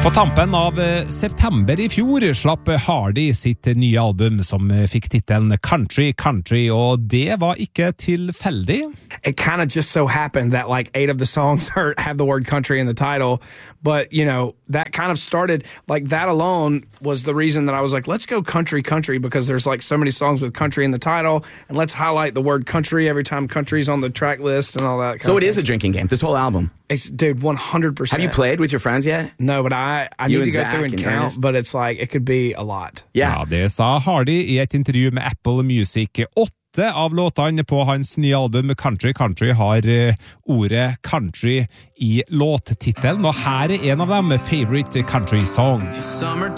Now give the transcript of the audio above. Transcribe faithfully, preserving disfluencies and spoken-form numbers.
På tampen av september i fjor slapp Hardy sitt nye album som fikk titelen Country Country, og det var ikke tilfeldig. It kind of just so happened that like eight of the songs are, have the word country in the title, but you know, that kind of started, like that alone was the reason that I was like, let's go country country, because there's like so many songs with country in the title, and let's highlight the word country every time country's on the track list and all that kind So of it thing. is a drinking game, this whole album? It's, dude, one hundred percent. Have you played with your friends yet? No, but I, I You need to and go through Zach and and count, Ernest? but it's like, it could be a lot. Yeah. Ja, det sa Hardy i et intervju med Apple Music. Åtte av låtene på hans nye album Country Country har eh, ordet country i låttitelen, og her er en av dem, Favorite Country Song.